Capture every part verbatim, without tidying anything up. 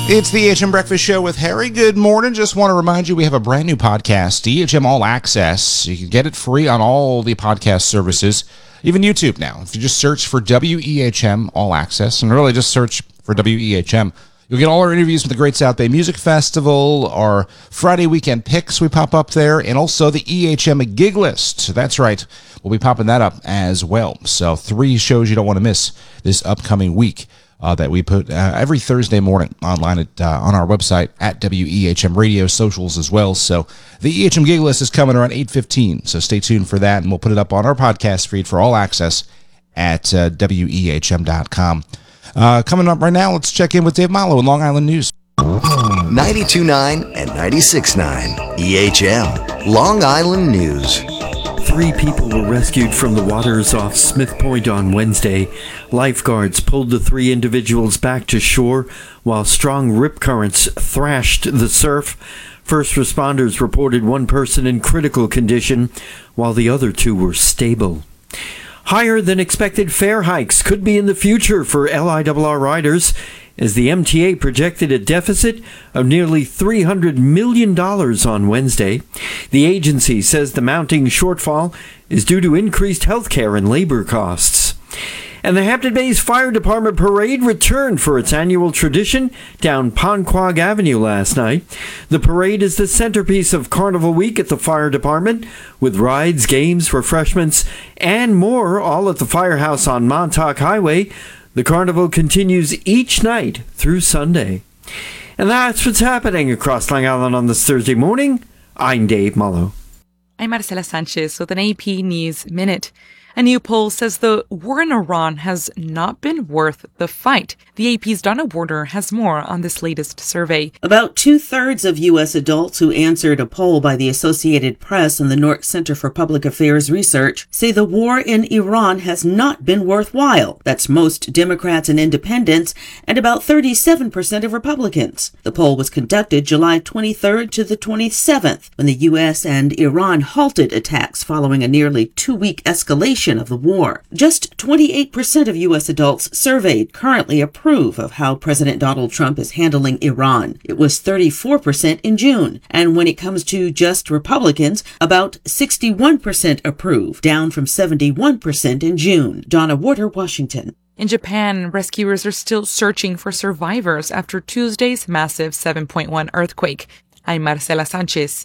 It's the E H M Breakfast Show with Harry. Good morning. Just want to remind you we have a brand new podcast, E H M All Access. You can get it free on all the podcast services, even YouTube now. If you just search for W E H M All Access, and really just search for W E H M, you'll get all our interviews with the Great South Bay Music Festival, our Friday weekend picks we pop up there, and also the E H M Gig List. That's right. We'll be popping that up as well. So three shows you don't want to miss this upcoming week. Uh, that we put uh, every Thursday morning online at, uh, on our website at W E H M Radio, socials as well. So the E H M Gig List is coming around eight fifteen, so stay tuned for that, and we'll put it up on our podcast feed for all access at uh, W E H M dot com. Uh, coming up right now, let's check in with Dave Malo in Long Island News. ninety-two point nine and ninety-six point nine E H M, Long Island News. Three people were rescued from the waters off Smith Point on Wednesday. Lifeguards pulled the three individuals back to shore while strong rip currents thrashed the surf. First responders reported one person in critical condition, while the other two were stable. Higher than expected fare hikes could be in the future for L I R R riders, as the M T A projected a deficit of nearly three hundred million dollars on Wednesday. The agency says the mounting shortfall is due to increased health care and labor costs. And the Hampton Bays Fire Department parade returned for its annual tradition down Ponquag Avenue last night. The parade is the centerpiece of Carnival Week at the fire department, with rides, games, refreshments, and more, all at the firehouse on Montauk Highway. The carnival continues each night through Sunday. And that's what's happening across Long Island on this Thursday morning. I'm Dave Malo. I'm Marcela Sanchez with an A P News Minute. A new poll says the war in Iran has not been worth the fight. The A P's Donna Warder has more on this latest survey. About two-thirds of U S adults who answered a poll by the Associated Press and the Newark Center for Public Affairs Research say the war in Iran has not been worthwhile. That's most Democrats and independents, and about thirty-seven percent of Republicans. The poll was conducted July twenty-third to the twenty-seventh, when the U S and Iran halted attacks following a nearly two-week escalation of the war. Just twenty-eight percent of U S adults surveyed currently approve of how President Donald Trump is handling Iran. It was thirty-four percent in June. And when it comes to just Republicans, about sixty-one percent approve, down from seventy-one percent in June. Donna Warder, Washington. In Japan, rescuers are still searching for survivors after Tuesday's massive seven point one earthquake. I'm Marcela Sanchez.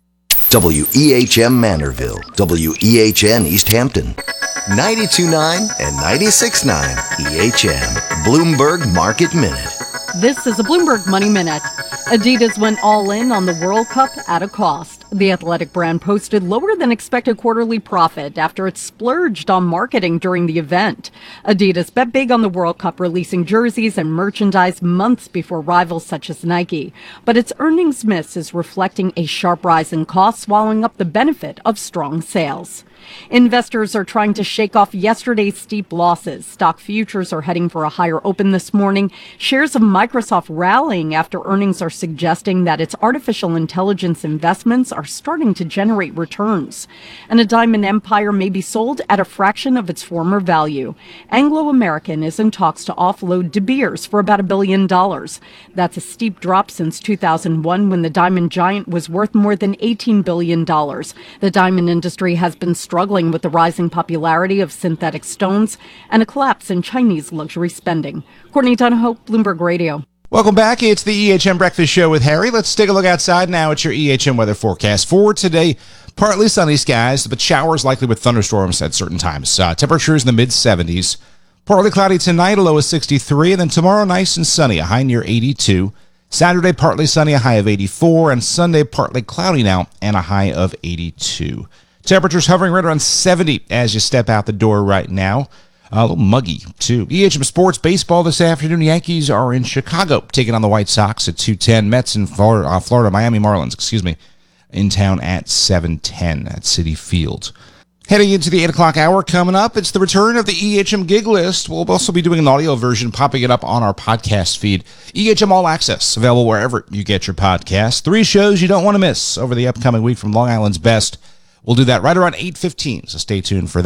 W E H M Manorville, W E H N East Hampton, ninety-two point nine and ninety-six point nine E H M, Bloomberg Market Minute. This is a Bloomberg Money Minute. Adidas went all in on the World Cup at a cost. The athletic brand posted lower than expected quarterly profit after it splurged on marketing during the event. Adidas bet big on the World Cup, releasing jerseys and merchandise months before rivals such as Nike. But its earnings miss is reflecting a sharp rise in costs, swallowing up the benefit of strong sales. Investors are trying to shake off yesterday's steep losses. Stock futures are heading for a higher open this morning. Shares of Microsoft rallying after earnings are suggesting that its artificial intelligence investments are starting to generate returns. And a diamond empire may be sold at a fraction of its former value. Anglo American is in talks to offload De Beers for about a billion dollars. That's a steep drop since two thousand one, when the diamond giant was worth more than eighteen billion dollars. The diamond industry has been struggling with the rising popularity of synthetic stones and a collapse in Chinese luxury spending. Courtney Donahoe, Bloomberg Radio. Welcome back. It's the E H M Breakfast Show with Harry. Let's take a look outside now at your E H M weather forecast. For today, partly sunny skies, but showers likely with thunderstorms at certain times. Uh, temperatures in the mid seventies. Partly cloudy tonight, a low of sixty-three. And then tomorrow, nice and sunny, a high near eighty-two. Saturday, partly sunny, a high of eighty-four. And Sunday, partly cloudy now, and a high of eighty-two. Temperatures hovering right around seventy as you step out the door right now. A little muggy, too. E H M Sports Baseball this afternoon. Yankees are in Chicago, taking on the White Sox at two ten. Mets in Florida, uh, Florida Miami Marlins, excuse me, in town at seven ten at Citi Field. Heading into the eight o'clock hour coming up, it's the return of the E H M Gig List. We'll also be doing an audio version, popping it up on our podcast feed. E H M All Access, available wherever you get your podcasts. Three shows you don't want to miss over the upcoming week from Long Island's best. We'll do that right around eight fifteen, so stay tuned for that.